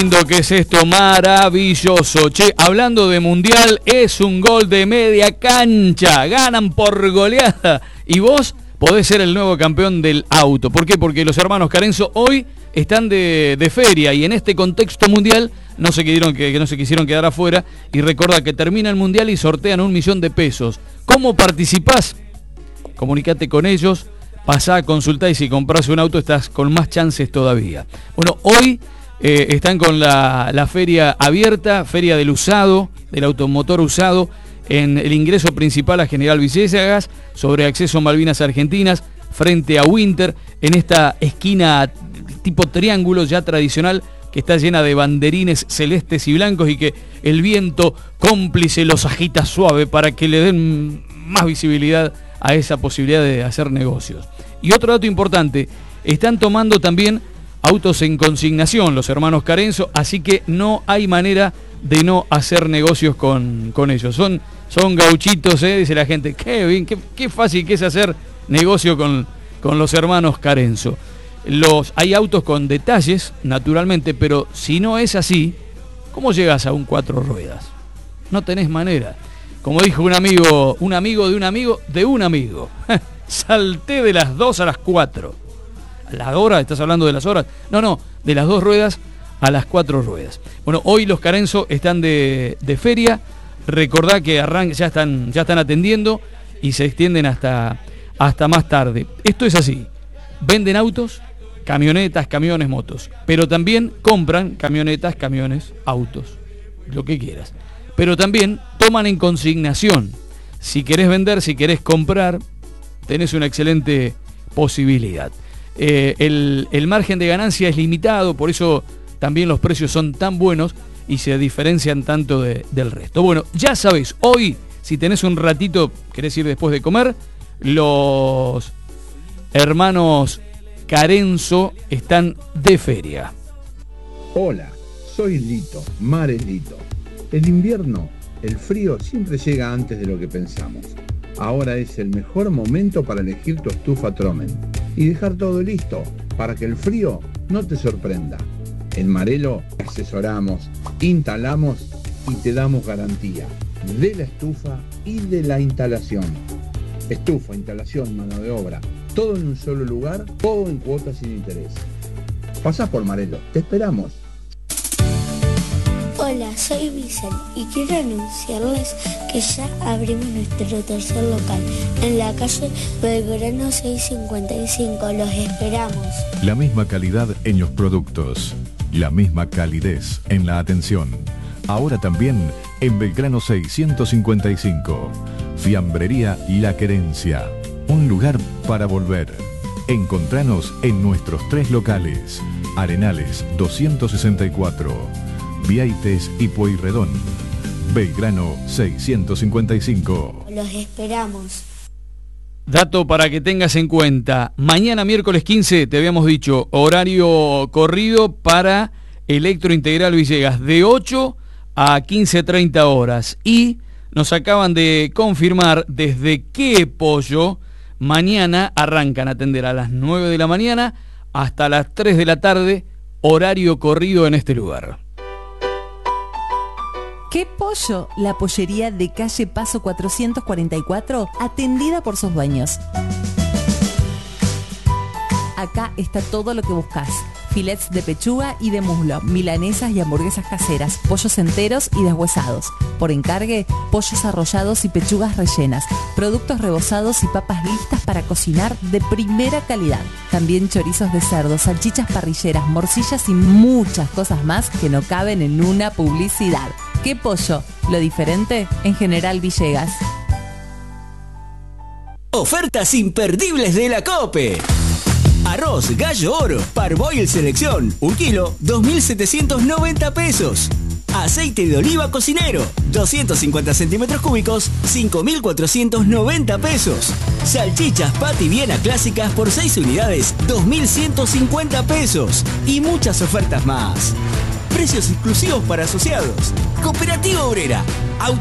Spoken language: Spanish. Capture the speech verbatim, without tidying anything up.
lindo que es esto, maravilloso. Che, hablando de mundial, es un gol de media cancha. Ganan por goleada. Y vos podés ser el nuevo campeón del auto. ¿Por qué? Porque los hermanos Carenzo hoy están de, de feria y en este contexto mundial no se, quisieron, que, que no se quisieron quedar afuera. Y recordá que termina el mundial y sortean un millón de pesos. ¿Cómo participás? Comunicate con ellos. Pasá, consultá y si compras un auto estás con más chances todavía. Bueno, hoy eh, están con la, la feria abierta, feria del usado, del automotor usado, en el ingreso principal a General Villegas, sobre acceso a Malvinas Argentinas, frente a Winter, en esta esquina tipo triángulo ya tradicional que está llena de banderines celestes y blancos y que el viento cómplice los agita suave para que le den más visibilidad a esa posibilidad de hacer negocios. Y otro dato importante, están tomando también autos en consignación los hermanos Carenzo, así que no hay manera de no hacer negocios con, con ellos. Son, son gauchitos, ¿eh? Dice la gente, qué bien, qué, qué fácil que es hacer negocio con, con los hermanos Carenzo. Los, hay autos con detalles, naturalmente, pero si no es así, ¿cómo llegas a un cuatro ruedas? No tenés manera. Como dijo un amigo, un amigo de un amigo de un amigo. Salté de las dos a las cuatro. ¿A las horas? ¿Estás hablando de las horas? No, no, de las dos ruedas a las cuatro ruedas. Bueno, hoy los Carenzo están de, de feria. Recordá que arran ya están, ya están atendiendo y se extienden hasta, hasta más tarde. Esto es así. Venden autos, camionetas, camiones, motos. Pero también compran camionetas, camiones, autos. Lo que quieras. Pero también toman en consignación. Si querés vender, si querés comprar, tenés una excelente posibilidad. Eh, el, el margen de ganancia es limitado, por eso también los precios son tan buenos y se diferencian tanto de, del resto. Bueno, ya sabés, hoy, si tenés un ratito, querés ir después de comer, los hermanos Carenzo están de feria. Hola, soy Lito, Mares Lito. El invierno, el frío siempre llega antes de lo que pensamos. Ahora es el mejor momento para elegir tu estufa Tromen y dejar todo listo para que el frío no te sorprenda. En Marelo asesoramos, instalamos y te damos garantía de la estufa y de la instalación. Estufa, instalación, mano de obra, todo en un solo lugar, todo en cuotas sin interés. Pasá por Marelo, te esperamos. Hola, soy Vicente y quiero anunciarles que ya abrimos nuestro tercer local en la calle Belgrano seiscientos cincuenta y cinco. Los esperamos. La misma calidad en los productos, la misma calidez en la atención. Ahora también en Belgrano seiscientos cincuenta y cinco. Fiambrería La Querencia. Un lugar para volver. Encontranos en nuestros tres locales. Arenales doscientos sesenta y cuatro. Vieites y Pueyrredón. Belgrano seiscientos cincuenta y cinco. Los esperamos. Dato para que tengas en cuenta. Mañana miércoles quince, te habíamos dicho, horario corrido para Electro Integral Villegas, de ocho a quince treinta horas. Y nos acaban de confirmar desde qué pollo mañana arrancan a atender a las nueve de la mañana hasta las tres de la tarde, horario corrido en este lugar. ¿Qué pollo? La pollería de calle Paso cuatrocientos cuarenta y cuatro, atendida por sus dueños. Acá está todo lo que buscas. Filets de pechuga y de muslo, milanesas y hamburguesas caseras, pollos enteros y deshuesados. Por encargue, pollos arrollados y pechugas rellenas, productos rebozados y papas listas para cocinar de primera calidad. También chorizos de cerdo, salchichas parrilleras, morcillas y muchas cosas más que no caben en una publicidad. ¿Qué pollo? Lo diferente en General Villegas. Ofertas imperdibles de la COPE. Arroz Gallo Oro, Parboil Selección, un kilo, dos mil setecientos noventa pesos. Aceite de oliva cocinero, doscientos cincuenta centímetros cúbicos, cinco mil cuatrocientos noventa pesos. Salchichas Patty Viena clásicas por seis unidades, dos mil ciento cincuenta pesos. Y muchas ofertas más. Precios exclusivos para asociados. Cooperativa Obrera.